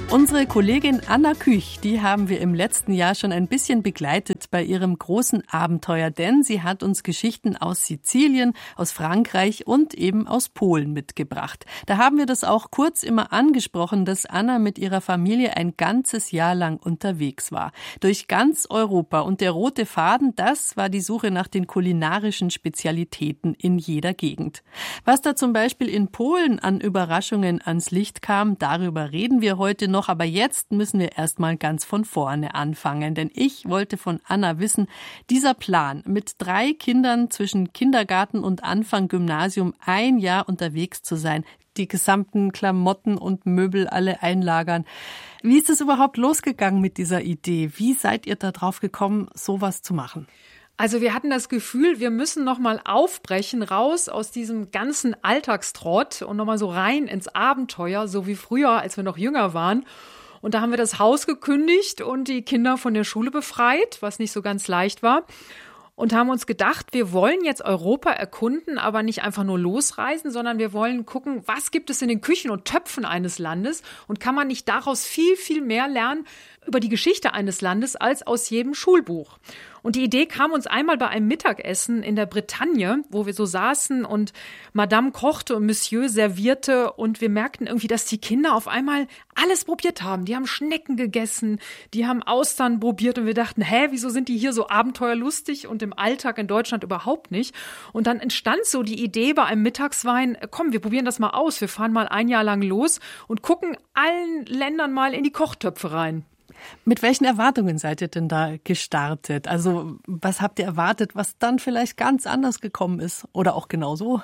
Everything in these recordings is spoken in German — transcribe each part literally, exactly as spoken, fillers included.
Unsere Kollegin Anna Küch, die haben wir im letzten Jahr schon ein bisschen begleitet bei ihrem großen Abenteuer, denn sie hat uns Geschichten aus Sizilien, aus Frankreich und eben aus Polen mitgebracht. Da haben wir das auch kurz immer angesprochen, dass Anna mit ihrer Familie ein ganzes Jahr lang unterwegs war. Durch ganz Europa, und der rote Faden, das war die Suche nach den kulinarischen Spezialitäten in jeder Gegend. Was da zum Beispiel in Polen an Überraschungen ans Licht kam, darüber reden wir heute noch. Aber jetzt müssen wir erstmal ganz von vorne anfangen, denn ich wollte von Anna wissen, dieser Plan, mit drei Kindern zwischen Kindergarten und Anfang Gymnasium ein Jahr unterwegs zu sein, die gesamten Klamotten und Möbel alle einlagern. Wie ist es überhaupt losgegangen mit dieser Idee? Wie seid ihr da drauf gekommen, sowas zu machen? Also wir hatten das Gefühl, wir müssen noch mal aufbrechen, raus aus diesem ganzen Alltagstrott und noch mal so rein ins Abenteuer, so wie früher, als wir noch jünger waren. Und da haben wir das Haus gekündigt und die Kinder von der Schule befreit, was nicht so ganz leicht war. Und haben uns gedacht, wir wollen jetzt Europa erkunden, aber nicht einfach nur losreisen, sondern wir wollen gucken, was gibt es in den Küchen und Töpfen eines Landes und kann man nicht daraus viel, viel mehr lernen über die Geschichte eines Landes als aus jedem Schulbuch. Und die Idee kam uns einmal bei einem Mittagessen in der Bretagne, wo wir so saßen und Madame kochte und Monsieur servierte und wir merkten irgendwie, dass die Kinder auf einmal alles probiert haben. Die haben Schnecken gegessen, die haben Austern probiert und wir dachten, hä, wieso sind die hier so abenteuerlustig und im Alltag in Deutschland überhaupt nicht? Und dann entstand so die Idee bei einem Mittagswein, komm, wir probieren das mal aus. Wir fahren mal ein Jahr lang los und gucken allen Ländern mal in die Kochtöpfe rein. Mit welchen Erwartungen seid ihr denn da gestartet? Also was habt ihr erwartet, was dann vielleicht ganz anders gekommen ist oder auch genauso?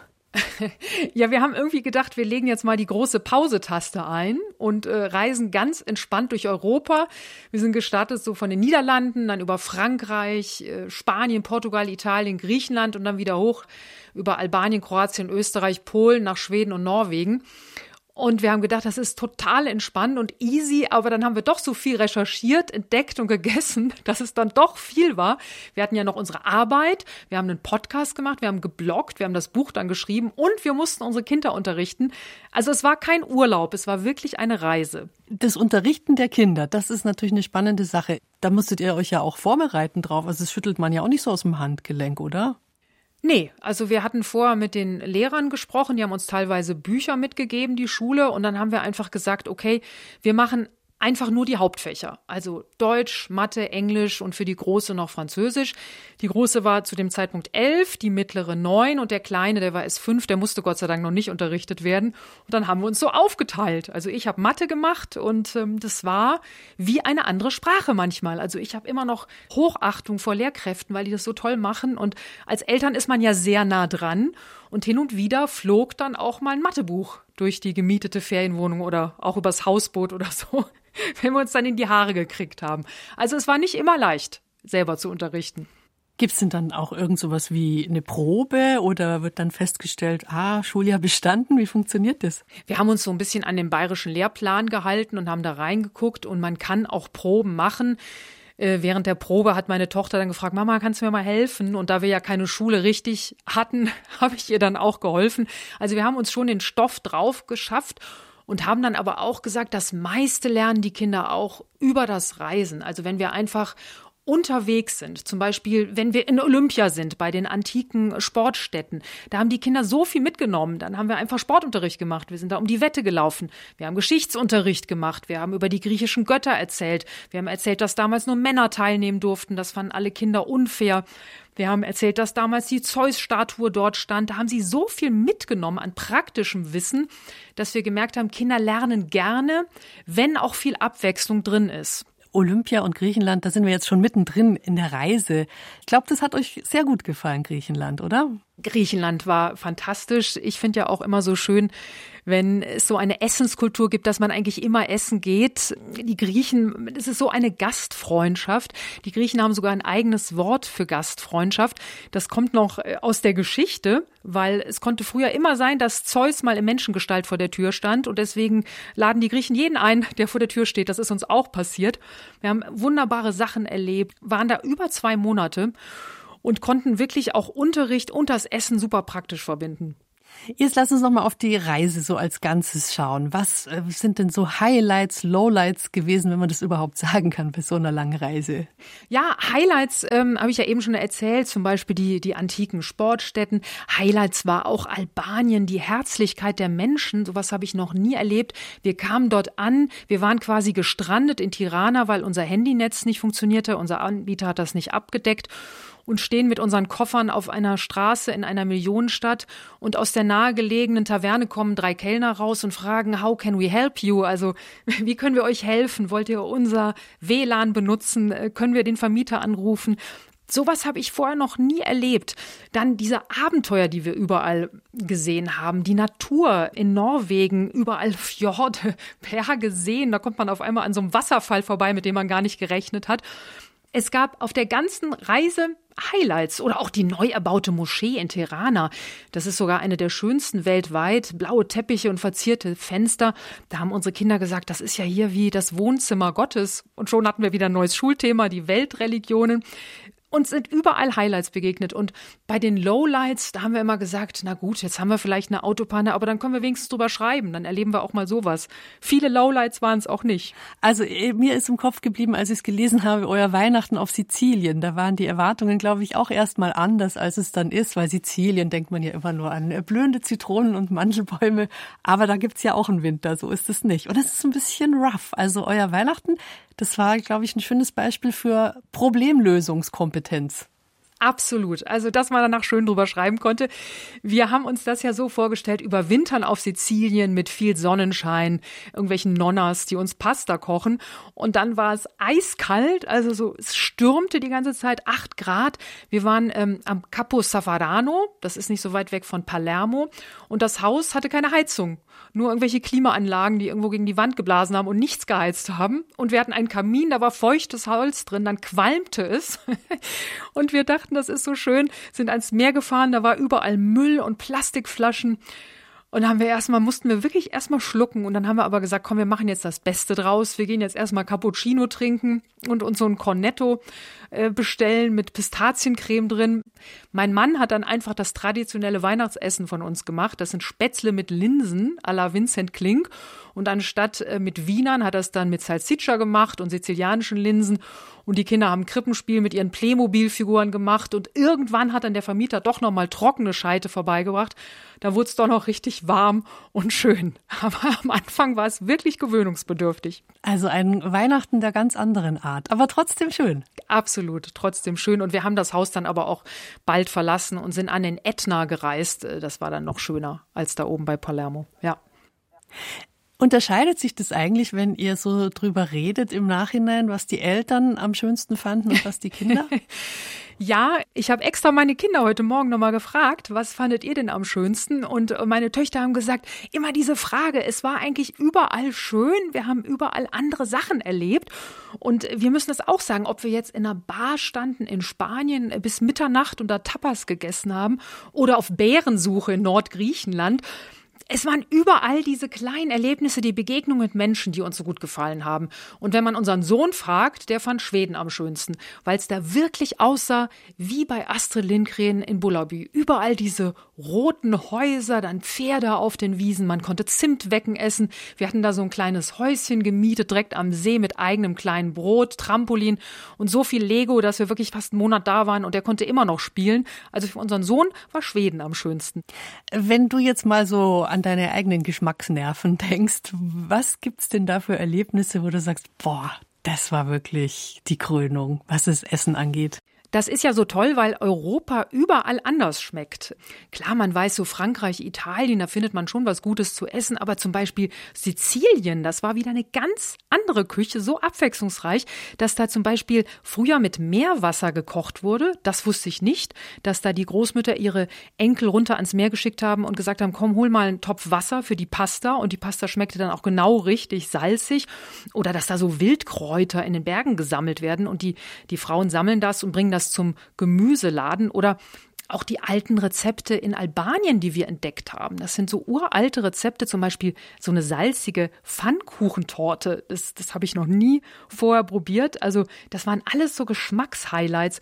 Ja, wir haben irgendwie gedacht, wir legen jetzt mal die große Pause-Taste ein und äh, reisen ganz entspannt durch Europa. Wir sind gestartet so von den Niederlanden, dann über Frankreich, äh, Spanien, Portugal, Italien, Griechenland und dann wieder hoch über Albanien, Kroatien, Österreich, Polen nach Schweden und Norwegen. Und wir haben gedacht, das ist total entspannt und easy, aber dann haben wir doch so viel recherchiert, entdeckt und gegessen, dass es dann doch viel war. Wir hatten ja noch unsere Arbeit, wir haben einen Podcast gemacht, wir haben gebloggt, wir haben das Buch dann geschrieben und wir mussten unsere Kinder unterrichten. Also es war kein Urlaub, es war wirklich eine Reise. Das Unterrichten der Kinder, das ist natürlich eine spannende Sache. Da musstet ihr euch ja auch vorbereiten drauf. Also das schüttelt man ja auch nicht so aus dem Handgelenk, oder? Nee, also wir hatten vorher mit den Lehrern gesprochen, die haben uns teilweise Bücher mitgegeben, die Schule, und dann haben wir einfach gesagt, okay, wir machen einfach nur die Hauptfächer, also Deutsch, Mathe, Englisch und für die Große noch Französisch. Die Große war zu dem Zeitpunkt elf, die mittlere neun und der Kleine, der war erst fünf, der musste Gott sei Dank noch nicht unterrichtet werden. Und dann haben wir uns so aufgeteilt. Also ich habe Mathe gemacht und ähm, das war wie eine andere Sprache manchmal. Also ich habe immer noch Hochachtung vor Lehrkräften, weil die das so toll machen. Und als Eltern ist man ja sehr nah dran. Und hin und wieder flog dann auch mal ein Mathebuch durch die gemietete Ferienwohnung oder auch übers Hausboot oder so, wenn wir uns dann in die Haare gekriegt haben. Also es war nicht immer leicht, selber zu unterrichten. Gibt's denn dann auch irgend sowas wie eine Probe oder wird dann festgestellt, ah, Schuljahr bestanden? Wie funktioniert das? Wir haben uns so ein bisschen an den bayerischen Lehrplan gehalten und haben da reingeguckt und man kann auch Proben machen. Während der Probe hat meine Tochter dann gefragt, Mama, kannst du mir mal helfen? Und da wir ja keine Schule richtig hatten, habe ich ihr dann auch geholfen. Also wir haben uns schon den Stoff drauf geschafft und haben dann aber auch gesagt, das meiste lernen die Kinder auch über das Reisen. Also wenn wir einfach unterwegs sind, zum Beispiel, wenn wir in Olympia sind, bei den antiken Sportstätten, da haben die Kinder so viel mitgenommen. Dann haben wir einfach Sportunterricht gemacht. Wir sind da um die Wette gelaufen. Wir haben Geschichtsunterricht gemacht. Wir haben über die griechischen Götter erzählt. Wir haben erzählt, dass damals nur Männer teilnehmen durften. Das fanden alle Kinder unfair. Wir haben erzählt, dass damals die Zeus-Statue dort stand. Da haben sie so viel mitgenommen an praktischem Wissen, dass wir gemerkt haben, Kinder lernen gerne, wenn auch viel Abwechslung drin ist. Olympia und Griechenland, da sind wir jetzt schon mittendrin in der Reise. Ich glaube, das hat euch sehr gut gefallen, Griechenland, oder? Griechenland war fantastisch. Ich finde ja auch immer so schön, wenn es so eine Essenskultur gibt, dass man eigentlich immer essen geht. Die Griechen, es ist so eine Gastfreundschaft. Die Griechen haben sogar ein eigenes Wort für Gastfreundschaft. Das kommt noch aus der Geschichte, weil es konnte früher immer sein, dass Zeus mal in Menschengestalt vor der Tür stand und deswegen laden die Griechen jeden ein, der vor der Tür steht. Das ist uns auch passiert. Wir haben wunderbare Sachen erlebt, waren da über zwei Monate und konnten wirklich auch Unterricht und das Essen super praktisch verbinden. Jetzt lass uns noch mal auf die Reise so als Ganzes schauen. Was äh, sind denn so Highlights, Lowlights gewesen, wenn man das überhaupt sagen kann bei so einer langen Reise? Ja, Highlights ähm, habe ich ja eben schon erzählt, zum Beispiel die, die antiken Sportstätten. Highlights war auch Albanien, die Herzlichkeit der Menschen. Sowas habe ich noch nie erlebt. Wir kamen dort an, wir waren quasi gestrandet in Tirana, weil unser Handynetz nicht funktionierte. Unser Anbieter hat das nicht abgedeckt. Und stehen mit unseren Koffern auf einer Straße in einer Millionenstadt und aus der nahegelegenen Taverne kommen drei Kellner raus und fragen, how can we help you? Also, wie können wir euch helfen? Wollt ihr unser W L A N benutzen? Können wir den Vermieter anrufen? Sowas habe ich vorher noch nie erlebt. Dann diese Abenteuer, die wir überall gesehen haben. Die Natur in Norwegen, überall Fjorde, Berge, Seen. Da kommt man auf einmal an so einem Wasserfall vorbei, mit dem man gar nicht gerechnet hat. Es gab auf der ganzen Reise Highlights oder auch die neu erbaute Moschee in Tirana. Das ist sogar eine der schönsten weltweit. Blaue Teppiche und verzierte Fenster. Da haben unsere Kinder gesagt, das ist ja hier wie das Wohnzimmer Gottes. Und schon hatten wir wieder ein neues Schulthema, die Weltreligionen. Uns sind überall Highlights begegnet. Und bei den Lowlights, da haben wir immer gesagt, na gut, jetzt haben wir vielleicht eine Autopanne, aber dann können wir wenigstens drüber schreiben. Dann erleben wir auch mal sowas. Viele Lowlights waren es auch nicht. Also mir ist im Kopf geblieben, als ich es gelesen habe, euer Weihnachten auf Sizilien. Da waren die Erwartungen, glaube ich, auch erstmal anders, als es dann ist. Weil Sizilien denkt man ja immer nur an blühende Zitronen und Mandelbäume. Aber da gibt's ja auch einen Winter, so ist es nicht. Und es ist ein bisschen rough. Also euer Weihnachten, das war, glaube ich, ein schönes Beispiel für Problemlösungskompetenz. Absolut. Also, dass man danach schön drüber schreiben konnte. Wir haben uns das ja so vorgestellt, überwintern auf Sizilien mit viel Sonnenschein, irgendwelchen Nonnas, die uns Pasta kochen. Und dann war es eiskalt, also so, es stürmte die ganze Zeit, acht Grad. Wir waren ähm, am Capo Saffarano, das ist nicht so weit weg von Palermo. Und das Haus hatte keine Heizung. Nur irgendwelche Klimaanlagen, die irgendwo gegen die Wand geblasen haben und nichts geheizt haben. Und wir hatten einen Kamin, da war feuchtes Holz drin, dann qualmte es. Und wir dachten, das ist so schön, sind ans Meer gefahren, da war überall Müll und Plastikflaschen. Und dann haben wir erstmal, mussten wir wirklich erstmal schlucken. Und dann haben wir aber gesagt, komm, wir machen jetzt das Beste draus. Wir gehen jetzt erstmal Cappuccino trinken und uns so ein Cornetto äh, bestellen mit Pistaziencreme drin. Mein Mann hat dann einfach das traditionelle Weihnachtsessen von uns gemacht. Das sind Spätzle mit Linsen à la Vincent Klink. Und anstatt äh, mit Wienern hat er es dann mit Salsiccia gemacht und sizilianischen Linsen. Und die Kinder haben Krippenspiel mit ihren Playmobil-Figuren gemacht. Und irgendwann hat dann der Vermieter doch noch mal trockene Scheite vorbeigebracht. Da wurde es doch noch richtig warm und schön. Aber am Anfang war es wirklich gewöhnungsbedürftig. Also ein Weihnachten der ganz anderen Art, aber trotzdem schön. Absolut, trotzdem schön. Und wir haben das Haus dann aber auch bald verlassen und sind an den Ätna gereist. Das war dann noch schöner als da oben bei Palermo, ja. Unterscheidet sich das eigentlich, wenn ihr so drüber redet im Nachhinein, was die Eltern am schönsten fanden und was die Kinder? Ja, ich habe extra meine Kinder heute Morgen nochmal gefragt, was fandet ihr denn am schönsten? Und meine Töchter haben gesagt, immer diese Frage, es war eigentlich überall schön, wir haben überall andere Sachen erlebt. Und wir müssen das auch sagen, ob wir jetzt in einer Bar standen in Spanien bis Mitternacht und da Tapas gegessen haben oder auf Bärensuche in Nordgriechenland. Es waren überall diese kleinen Erlebnisse, die Begegnungen mit Menschen, die uns so gut gefallen haben. Und wenn man unseren Sohn fragt, der fand Schweden am schönsten, weil es da wirklich aussah wie bei Astrid Lindgren in Bullerby. Überall diese roten Häuser, dann Pferde auf den Wiesen, man konnte Zimtwecken essen. Wir hatten da so ein kleines Häuschen gemietet, direkt am See mit eigenem kleinen Brot, Trampolin und so viel Lego, dass wir wirklich fast einen Monat da waren und der konnte immer noch spielen. Also für unseren Sohn war Schweden am schönsten. Wenn du jetzt mal so an deine eigenen Geschmacksnerven denkst, was gibt's denn da für Erlebnisse, wo du sagst, boah, das war wirklich die Krönung, was das Essen angeht? Das ist ja so toll, weil Europa überall anders schmeckt. Klar, man weiß so Frankreich, Italien, da findet man schon was Gutes zu essen, aber zum Beispiel Sizilien, das war wieder eine ganz andere Küche, so abwechslungsreich, dass da zum Beispiel früher mit Meerwasser gekocht wurde. Das wusste ich nicht, dass da die Großmütter ihre Enkel runter ans Meer geschickt haben und gesagt haben, komm, hol mal einen Topf Wasser für die Pasta und die Pasta schmeckte dann auch genau richtig salzig. Oder dass da so Wildkräuter in den Bergen gesammelt werden und die, die Frauen sammeln das und bringen das zum Gemüseladen oder auch die alten Rezepte in Albanien, die wir entdeckt haben. Das sind so uralte Rezepte, zum Beispiel so eine salzige Pfannkuchentorte. Das, das habe ich noch nie vorher probiert. Also das waren alles so Geschmackshighlights.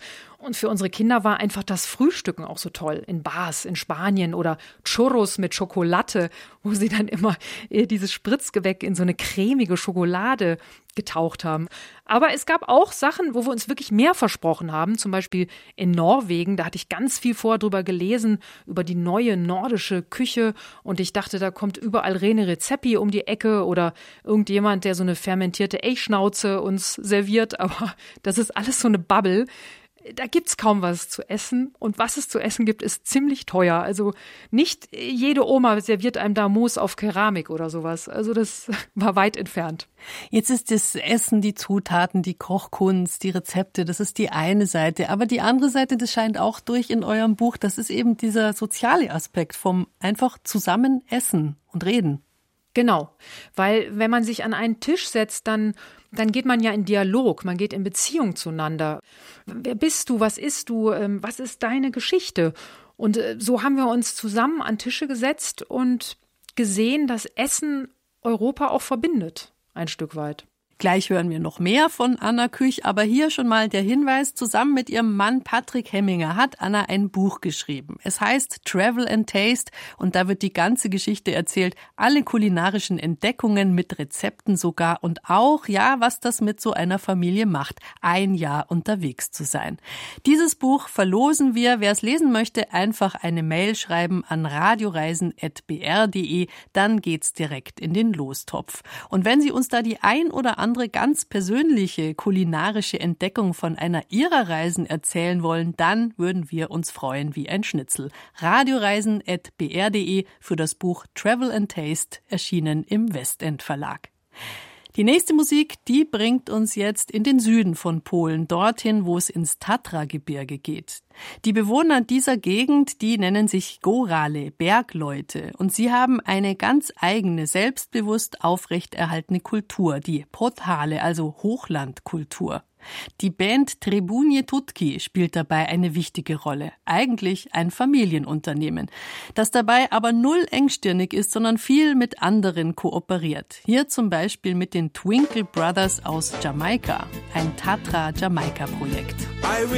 Und für unsere Kinder war einfach das Frühstücken auch so toll. In Bars in Spanien oder Churros mit Schokolade, wo sie dann immer dieses Spritzgebäck in so eine cremige Schokolade getaucht haben. Aber es gab auch Sachen, wo wir uns wirklich mehr versprochen haben. Zum Beispiel in Norwegen, da hatte ich ganz viel vorher drüber gelesen, über die neue nordische Küche. Und ich dachte, da kommt überall Rene Redzepi um die Ecke oder irgendjemand, der so eine fermentierte Elchschnauze uns serviert. Aber das ist alles so eine Bubble. Da gibt's kaum was zu essen und was es zu essen gibt, ist ziemlich teuer. Also nicht jede Oma serviert einem da Mousse auf Keramik oder sowas. Also das war weit entfernt. Jetzt ist das Essen, die Zutaten, die Kochkunst, die Rezepte, das ist die eine Seite. Aber die andere Seite, das scheint auch durch in eurem Buch, das ist eben dieser soziale Aspekt vom einfach zusammen essen und reden. Genau, weil wenn man sich an einen Tisch setzt, dann, dann geht man ja in Dialog, man geht in Beziehung zueinander. Wer bist du, was isst du, was ist deine Geschichte? Und so haben wir uns zusammen an Tische gesetzt und gesehen, dass Essen Europa auch verbindet, ein Stück weit. Gleich hören wir noch mehr von Anna Küch, aber hier schon mal der Hinweis, zusammen mit ihrem Mann Patrick Hemminger hat Anna ein Buch geschrieben. Es heißt Travel and Taste und da wird die ganze Geschichte erzählt, alle kulinarischen Entdeckungen mit Rezepten sogar und auch, ja, was das mit so einer Familie macht, ein Jahr unterwegs zu sein. Dieses Buch verlosen wir, wer es lesen möchte, einfach eine Mail schreiben an radioreisen at b r punkt d e, dann geht's direkt in den Lostopf. Und wenn Sie uns da die ein oder andere ganz persönliche kulinarische Entdeckung von einer Ihrer Reisen erzählen wollen, dann würden wir uns freuen wie ein Schnitzel. radioreisen at b r punkt d e für das Buch Travel and Taste, erschienen im Westend Verlag. Die nächste Musik, die bringt uns jetzt in den Süden von Polen, dorthin, wo es ins Tatra-Gebirge geht. Die Bewohner dieser Gegend, die nennen sich Gorale, Bergleute, und sie haben eine ganz eigene, selbstbewusst aufrechterhaltene Kultur, die Podhale, also Hochlandkultur. Die Band Trebunie Tutki spielt dabei eine wichtige Rolle. Eigentlich ein Familienunternehmen, das dabei aber null engstirnig ist, sondern viel mit anderen kooperiert. Hier zum Beispiel mit den Twinkle Brothers aus Jamaika, ein Tatra-Jamaika-Projekt.